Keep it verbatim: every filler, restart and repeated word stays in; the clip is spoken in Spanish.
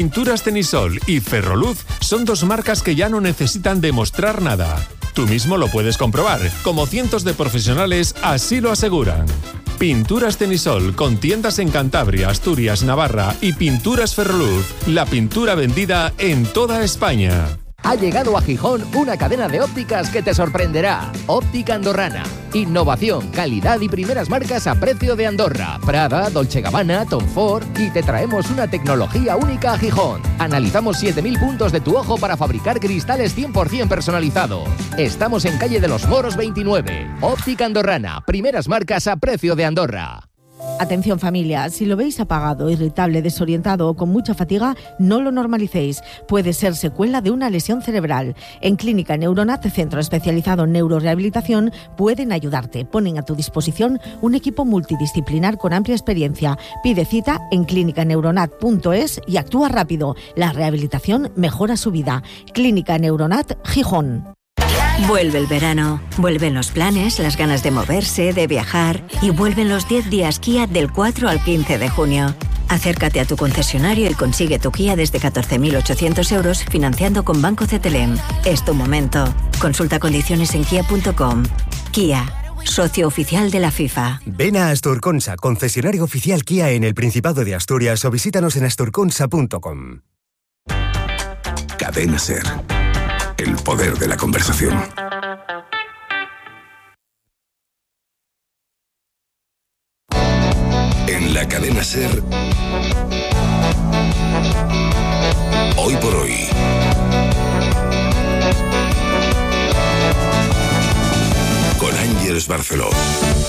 Pinturas Tenisol y Ferroluz son dos marcas que ya no necesitan demostrar nada. Tú mismo lo puedes comprobar, como cientos de profesionales así lo aseguran. Pinturas Tenisol, con tiendas en Cantabria, Asturias, Navarra y Pinturas Ferroluz, la pintura vendida en toda España. Ha llegado a Gijón una cadena de ópticas que te sorprenderá. Óptica Andorrana. Innovación, calidad y primeras marcas a precio de Andorra. Prada, Dolce Gabbana, Tom Ford, y te traemos una tecnología única a Gijón. Analizamos siete mil puntos de tu ojo para fabricar cristales cien por ciento personalizados. Estamos en calle de los Moros veintinueve. Óptica Andorrana. Primeras marcas a precio de Andorra. Atención familia, si lo veis apagado, irritable, desorientado o con mucha fatiga, no lo normalicéis. Puede ser secuela de una lesión cerebral. En Clínica Neuronat, centro especializado en neurorehabilitación, pueden ayudarte. Ponen a tu disposición un equipo multidisciplinar con amplia experiencia. Pide cita en clínica neuronat punto es y actúa rápido. La rehabilitación mejora su vida. Clínica Neuronat, Gijón. Vuelve el verano, vuelven los planes, las ganas de moverse, de viajar y vuelven los diez días Kia del cuatro al quince de junio. Acércate a tu concesionario y consigue tu Kia desde catorce mil ochocientos euros financiando con Banco Cetelem. Es tu momento. Consulta condiciones en kia punto com. Kia, socio oficial de la FIFA. Ven a Asturconsa, concesionario oficial Kia en el Principado de Asturias, o visítanos en asturconsa punto com. Cadena Ser. El poder de la conversación. En la Cadena Ser, hoy por hoy, con Ángeles Barceló.